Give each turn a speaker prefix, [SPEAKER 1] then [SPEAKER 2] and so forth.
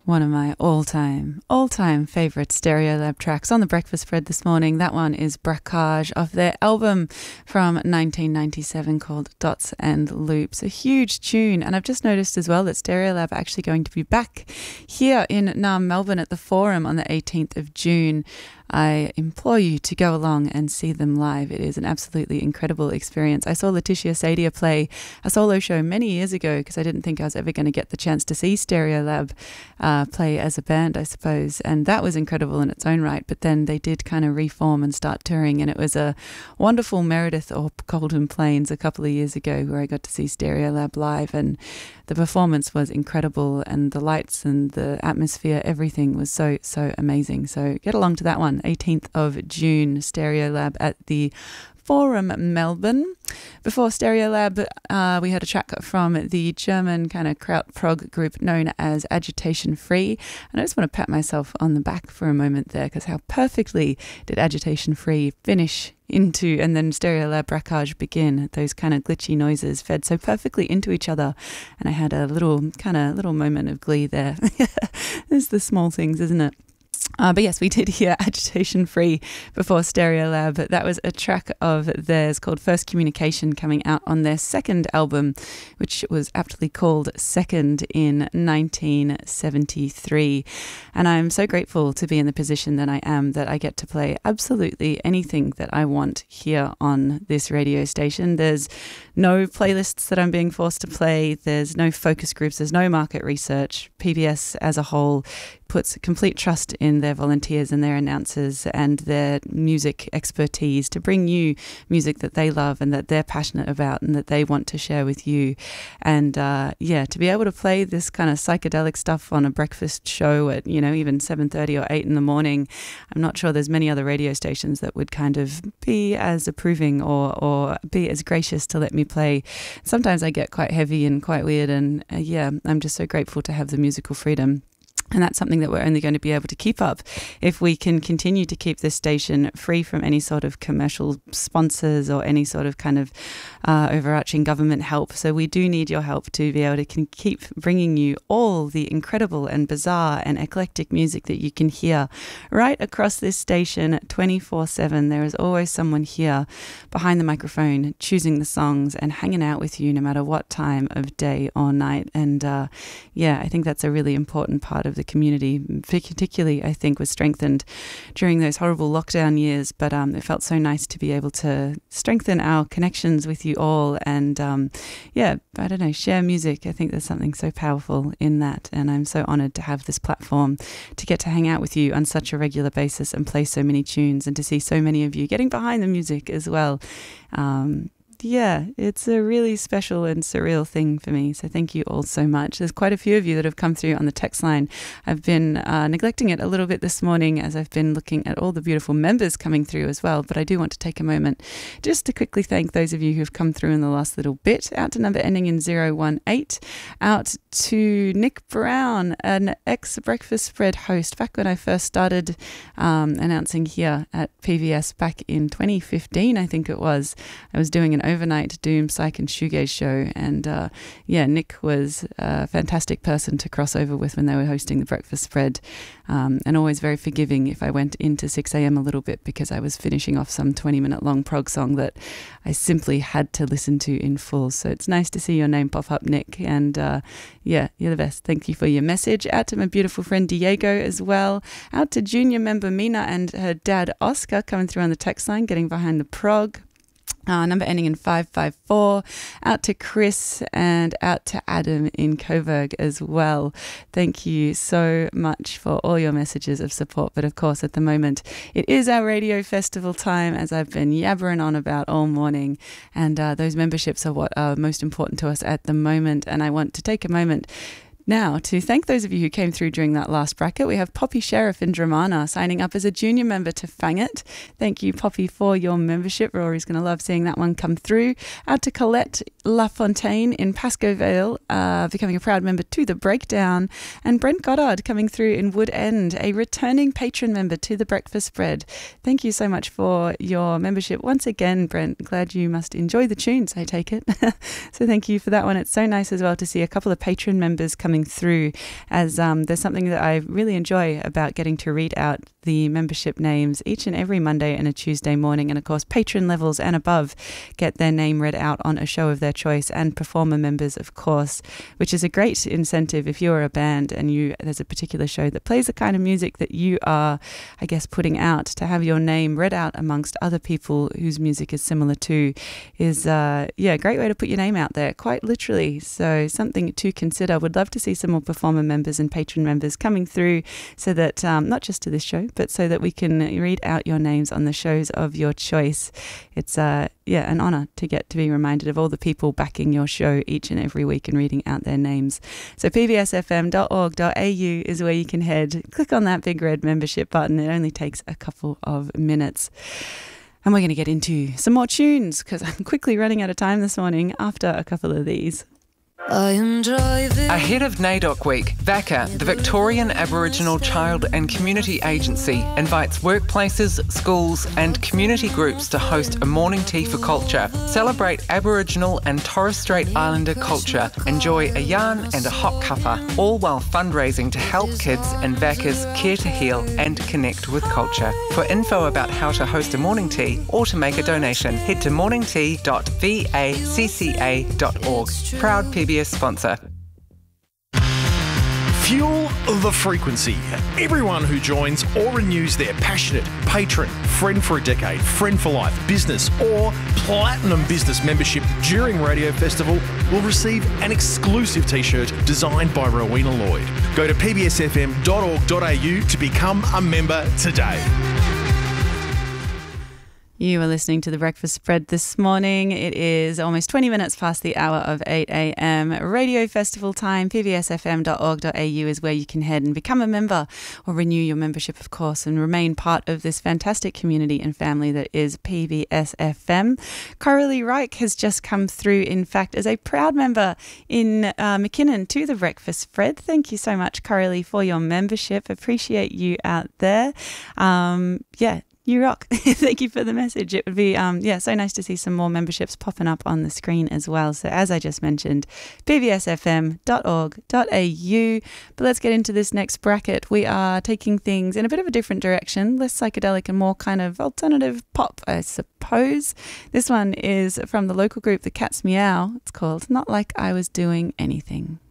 [SPEAKER 1] One of my all-time favourite Stereolab tracks on the breakfast spread this morning. That one is Braquage off their album from 1997 called Dots and Loops. A huge tune. And I've just noticed as well that Stereolab are actually going to be back here in Melbourne at the Forum on the 18th of June. I implore you to go along and see them live. It is an absolutely incredible experience. I saw Letitia Sadia play a solo show many years ago because I didn't think I was ever going to get the chance to see Stereolab play as a band, I suppose. And that was incredible in its own right. But then they did kind of reform and start touring. And it was a wonderful Meredith or Golden Plains a couple of years ago where I got to see Stereolab live. And the performance was incredible. And the lights and the atmosphere, everything was so amazing. So get along to that one. 18th of June, Stereolab at the Forum Melbourne. Before Stereolab, we had a track from the German kind of kraut-prog group known as Agitation Free. And I just want to pat myself on the back for a moment there because how perfectly did Agitation Free finish into and then Stereolab Braquage begin. Those kind of glitchy noises fed so perfectly into each other. And I had a little moment of glee there. There's the small things, isn't it? But yes, we did hear Agitation Free before Stereolab. That was a track of theirs called First Communication coming out on their second album, which was aptly called Second in 1973. And I'm so grateful to be in the position that I am, that I get to play absolutely anything that I want here on this radio station. There's no playlists that I'm being forced to play. There's no focus groups. There's no market research. PBS as a whole puts complete trust in their volunteers and their announcers and their music expertise to bring you music that they love and that they're passionate about and that they want to share with you. And to be able to play this kind of psychedelic stuff on a breakfast show at, even 7:30 or 8 in the morning, I'm not sure there's many other radio stations that would kind of be as approving or be as gracious to let me play. Sometimes I get quite heavy and quite weird and I'm just so grateful to have the musical freedom. And that's something that we're only going to be able to keep up if we can continue to keep this station free from any sort of commercial sponsors or any sort of kind of overarching government help. So we do need your help to be able to keep bringing you all the incredible and bizarre and eclectic music that you can hear right across this station 24/7. There is always someone here behind the microphone choosing the songs and hanging out with you no matter what time of day or night. And I think that's a really important part of the community, particularly I think was strengthened during those horrible lockdown years, but it felt so nice to be able to strengthen our connections with you all and share music. I think there's something so powerful in that, and I'm so honoured to have this platform to get to hang out with you on such a regular basis and play so many tunes and to see so many of you getting behind the music as well. It's a really special and surreal thing for me. So thank you all so much. There's quite a few of you that have come through on the text line. I've been neglecting it a little bit this morning as I've been looking at all the beautiful members coming through as well. But I do want to take a moment just to quickly thank those of you who've come through in the last little bit. Out to number ending in 018. Out to Nick Brown, an ex-Breakfast Spread host. Back when I first started announcing here at PBS back in 2015, I think it was. I was doing an overnight doom, psych and shoegaze show, and Nick was a fantastic person to cross over with when they were hosting the Breakfast Spread, and always very forgiving if I went into 6 a.m. a little bit because I was finishing off some 20-minute long prog song that I simply had to listen to in full. So it's nice to see your name pop up, Nick, and you're the best. Thank you for your message. Out to my beautiful friend Diego as well. Out to junior member Mina and her dad Oscar coming through on the text line, getting behind the prog. Number ending in 554. Out to Chris and out to Adam in Coburg as well. Thank you so much for all your messages of support. But of course, at the moment, it is our radio festival time, as I've been yabbering on about all morning. And those memberships are what are most important to us at the moment. And I want to take a moment now, to thank those of you who came through during that last bracket, we have Poppy Sheriff in Dramana signing up as a junior member to Fang It. Thank you, Poppy, for your membership. Rory's going to love seeing that one come through. Out to Colette LaFontaine in Pascoe Vale, becoming a proud member to The Breakdown. And Brent Goddard coming through in Wood End, a returning patron member to The Breakfast Spread. Thank you so much for your membership once again, Brent. Glad you must enjoy the tunes, I take it. So thank you for that one. It's so nice as well to see a couple of patron members coming coming through, as there's something that I really enjoy about getting to read out the membership names each and every Monday and a Tuesday morning. And of course, patron levels and above get their name read out on a show of their choice, and performer members, of course, which is a great incentive if you're a band and there's a particular show that plays the kind of music that you are, I guess, putting out. To have your name read out amongst other people whose music is similar to is a great way to put your name out there, quite literally. So something to consider. Would love to see some more performer members and patron members coming through, so that not just to this show, but so that we can read out your names on the shows of your choice. It's an honour to get to be reminded of all the people backing your show each and every week and reading out their names. So pbsfm.org.au is where you can head. Click on that big red membership button. It only takes a couple of minutes. And we're going to get into some more tunes, because I'm quickly running out of time this morning after a couple of these.
[SPEAKER 2] I am driving. Ahead of NAIDOC Week, VACA, the Victorian Aboriginal Child and Community Agency, invites workplaces, schools and community groups to host a morning tea for culture. Celebrate Aboriginal and Torres Strait Islander culture. Enjoy a yarn and a hot cuppa, all while fundraising to help kids in VACA's Care to Heal and Connect with Culture. For info about how to host a morning tea or to make a donation, head to morningtea.vacca.org. Proud PBS sponsor.
[SPEAKER 3] Fuel the frequency. Everyone who joins or renews their passionate patron, friend for a decade, friend for life, business or platinum business membership during Radio Festival will receive an exclusive t-shirt designed by Rowena Lloyd. Go to pbsfm.org.au to become a member today.
[SPEAKER 1] You are listening to The Breakfast Spread this morning. It is almost 20 minutes past the hour of 8 a.m. Radio Festival time. pbsfm.org.au is where you can head and become a member, or renew your membership, of course, and remain part of this fantastic community and family that is PBSFM. Coralie Reich has just come through, in fact, as a proud member in McKinnon to The Breakfast Spread. Thank you so much, Coralie, for your membership. Appreciate you out there. You rock. Thank you for the message. It would be, so nice to see some more memberships popping up on the screen as well. So as I just mentioned, pbsfm.org.au. But let's get into this next bracket. We are taking things in a bit of a different direction, less psychedelic and more kind of alternative pop, I suppose. This one is from the local group The Cat's Meow. It's called Not Like I Was Doing Anything.